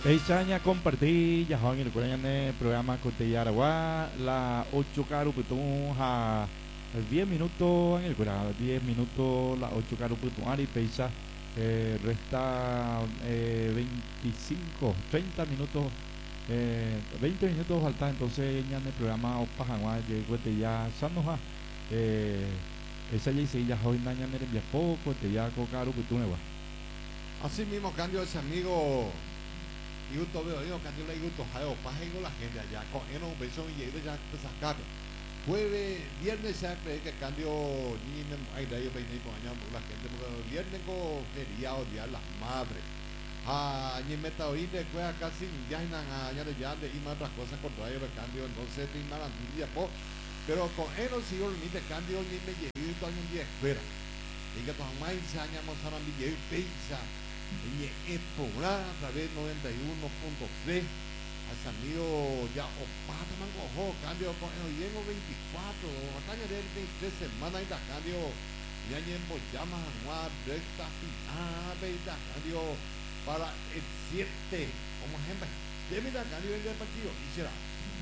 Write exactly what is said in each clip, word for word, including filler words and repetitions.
Eichaña compartí, ya joven el coreano programa Cotella Aragua, la ocho caro putun a diez minutos en el coreano, diez minutos, la ocho caro putun ari peisa, eh, resta eh, veinticinco, treinta minutos, eh, veinte minutos falta, entonces ya en el programa Opajangua, de Cotella Sanoja, eh, esa ya hice ya joven daña en el viapo, Cotella Cocaro putun igual. Así mismo, cambio ese amigo. Y gusto veo, digo, cambio le gusto, jaeo, paje con la gente allá, con él un beso y llegué ya a sacar. Jueves, viernes se cree que cambio, ni me hay de ahí veinte años, la gente, porque viernes con feriado, día de las madres. Ah, ni meta hoy de cueva casi, ya hay nada, ya de ya de y más otras cosas con radio de cambio, entonces te imaginas un día, pero con él no sigo el de cambio, ni me llegué todo un día espera. Y que tu mamá enseñamos a la billete pizza. Y Epora a través noventa y uno punto tres al amigo ya opata mango ojo cambio con el llego veinticuatro acá ya del veintitrés semanas y cambio ya llevo llamas a recta final veita cambio para el siete como ejemplo de mira cambio el partido y será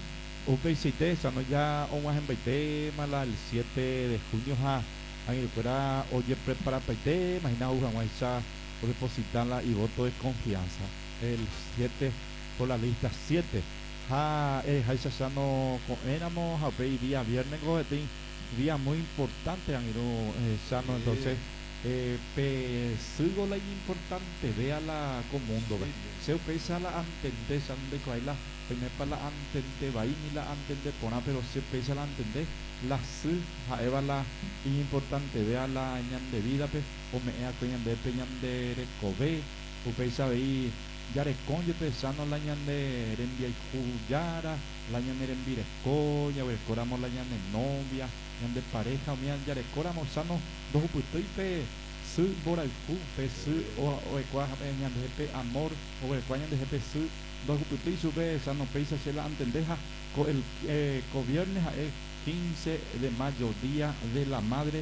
U P C T, estamos ya un en veinte, mala el siete de junio, ja, en el fuera, oye, prepara peite, imagina, uja, guaysa, por depositarla y voto de confianza. El siete por la lista siete. Ja, eh, jaisa sano, éramos, a ver, día viernes, gojetín, día muy importante, han ido, eh, sano, entonces, eh, pe, sigo la importante, véala como mundo, ve. Se pesa la antente, san de coaila, primer para la antente, va y la antente, pona, pero se pesa la antente, la su, jaeva la importante, vea la ñan de vida, pe, o me ea coñan de peñan de recobe, o pesa veí, ya de conye pesano la ñan de rendia y juyara, la ñan de renvire coña, o coramos la ñan de novia, ñan de pareja, o mian ya de coramos sano, dos putoy pe, su bora el fu, pe su, o o ecuaja ñan de pe amor, o ecuañan de pe su, dos putoy sube, sano pesa se la antendeja, co el eh, gobierno es quince de mayo, día de la madre,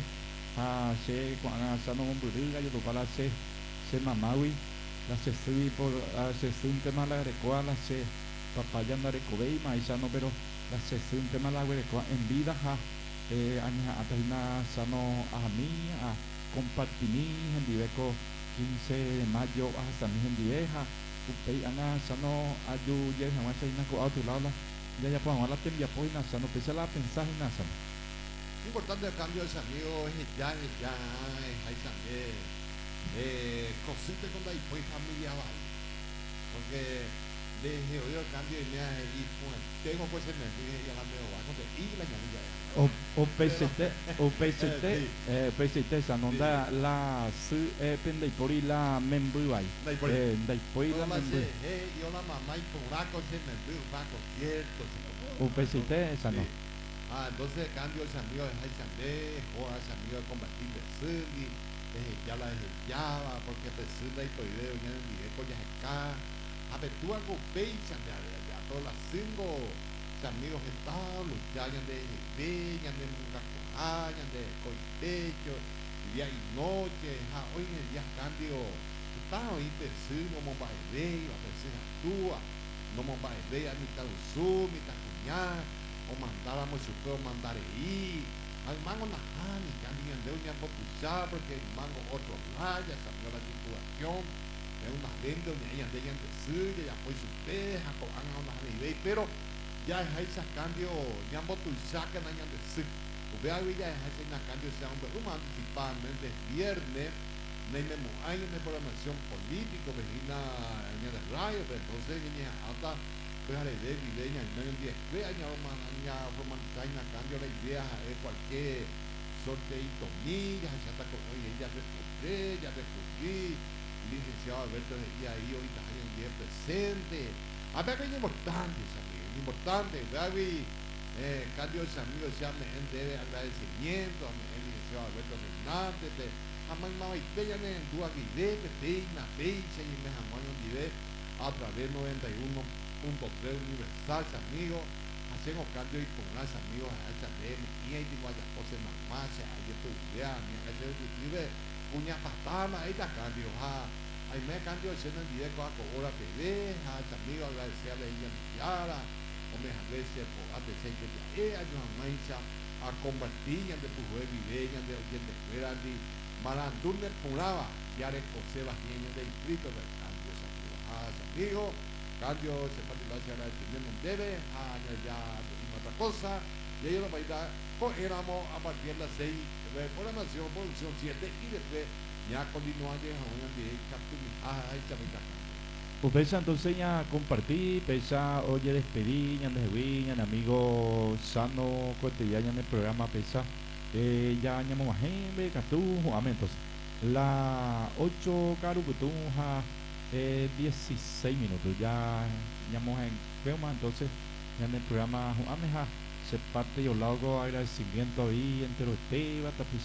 a se cuando sano un burriga, yo para se se mamawi, la se sui por se un tema la recoa, la se papaya anda recobei, maizano, pero la se un tema la recoa en vida, ja, eh, aña atajina sano a mí, a compartir en diveco quince de mayo, hasta mi en diveja, upei ana sano ayu ye jamás hay na ko autolala. Ya ya podemos hablar de apoyo NASA, no pese a la mensaje NASA. Importante el cambio de ese amigo es ya, es ya, es ahí también. Eh, consiste con la pues familia vale. Porque desde hoy el cambio de idea y pues tengo pues el mensaje ya la veo bajo de y la ñanilla. O o P C T, o P C T, eh P C T esa no da la su eh pende por la membu vai. Eh dai poi la membu. Eh, yo la mamá y por raco se membu va concierto. O P C T esa no. Ah, entonces cambio ese amigo de Jai Sandé, o ese amigo de combatir de Suli, de ya la de Java, porque te Suli y video ya en el directo ya acá. A ver, tú algo pecha de allá, todas las cinco amigos que estaban, los ya de Ve, ya de Mungacoja, ya de Coitecho, día y noche, ja, hoy en el día cambio, está hoy te Suli, no me va a ver, va a ser actúa, no me va a ver, a mitad de su, mitad cuñada. O mandáramos su puedo mandar ahí al mango najani también de un tiempo pulsar porque el mango otro raya salió la circulación de una lente donde ella de ella de suya ya fue su peja con una nivel pero ya es ahí cambio ya ambos pulsar que no hayan de su vea ya es ahí cambio se han un anticipadamente viernes no hay años de programación político vecina en el radio pero entonces viene hasta pues a la idea de leña en medio día que año mañana romantizar cambio la idea es cualquier sorteito millas ya está con oye ya respondí ya respondí licenciado Alberto decía ahí ahorita hay un día presente a ver es importante amigos importante Gaby eh, cambio ese amigo se llama en debe agradecimiento a mi licenciado Alberto Hernández de jamás no hay bella en tu aguilé que te una fecha y me jamás un día a través noventa y uno punto tres universal amigos hacemos cambio y con unas amigos a esta tema y ahí digo allá cosas más más ahí tu idea mi gente inclusive uña patana ahí está cambio ja Hay me cambio de escena en directo a hora P D, a amigo agradecerle a ella Yara, o me agradece por atención que ya es, ayuda a convertir en de Pujue Videña, de oyente fuera de Marandune Puraba, ya de José Bajiña de Distrito del Cambio, amigo, cambio se participa en el primer debe, a ya otra cosa, y ellos lo van a éramos a partir de las seis de programación, producción siete y después ya continuamos de pues pesa entonces ya compartir, pesa oye despedir, ya despedir, ya amigo sano cotidiano en el programa pesa, eh, ya ñamo majembe, catu, amén, entonces la ocho caru cutunja, eh, dieciséis minutos, ya ñamo en Quema, entonces ya en el programa ameja se parte yo lo hago agradecimiento ahí entero este,